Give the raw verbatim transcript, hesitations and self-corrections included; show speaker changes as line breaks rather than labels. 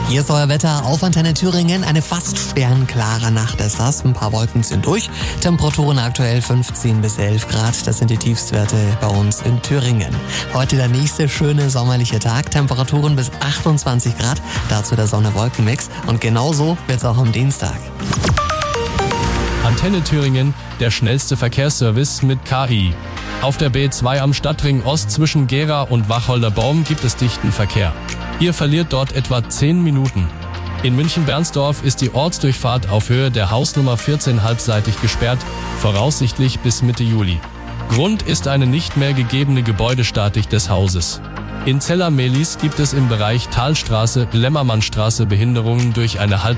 Hier ist euer Wetter auf Antenne Thüringen. Eine fast sternklare Nacht ist das. Ein paar Wolken sind durch. Temperaturen aktuell fünfzehn bis elf Grad. Das sind die Tiefstwerte bei uns in Thüringen. Heute der nächste schöne sommerliche Tag. Temperaturen bis achtundzwanzig Grad. Dazu der Sonne-Wolken-Mix. Und genauso wird's auch am Dienstag.
Antenne Thüringen, der schnellste Verkehrsservice mit K I. Auf der B zwei am Stadtring Ost zwischen Gera und Wacholderbaum gibt es dichten Verkehr. Ihr verliert dort etwa zehn Minuten. In München-Bernsdorf ist die Ortsdurchfahrt auf Höhe der Hausnummer vierzehn halbseitig gesperrt, voraussichtlich bis Mitte Juli. Grund ist eine nicht mehr gegebene Gebäudestatik des Hauses. In Zella-Mehlis gibt es im Bereich Talstraße-Lämmermannstraße Behinderungen durch eine halb